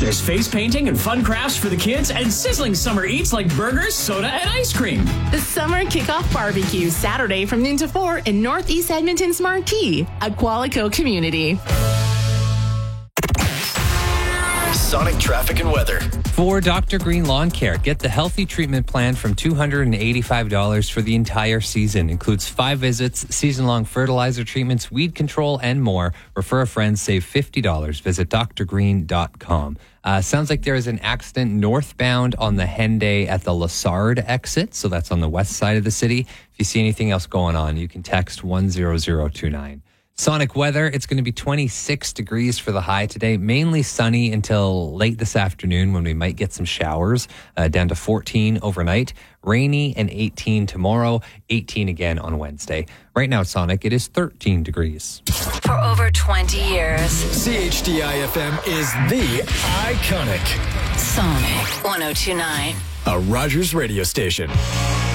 There's face painting and fun crafts for the kids and sizzling summer eats like burgers, soda, and ice cream. The Summer Kickoff Barbecue, Saturday from noon to 4 in Northeast Edmonton's Marquee, a Qualico community. Sonic traffic and weather. For Dr. Green Lawn Care, get the healthy treatment plan from $285 for the entire season. Includes 5 visits, season-long fertilizer treatments, weed control, and more. Refer a friend, save $50. Visit drgreen.com. Sounds like there is an accident northbound on the Henday at the Lassard exit. So that's on the west side of the city. If you see anything else going on, you can text 10029. Sonic weather, it's going to be 26 degrees for the high today, mainly sunny until late this afternoon when we might get some showers, down to 14 overnight, rainy and 18 tomorrow, 18 again on Wednesday. Right now, Sonic, it is 13 degrees. For over 20 years, CHDI-FM is the iconic Sonic 102.9. a Rogers radio station.